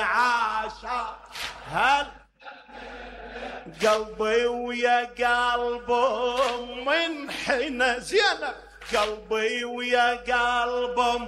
عاشا هل قلبي ويا قلبه من حين زينب، قلبي ويا قلبه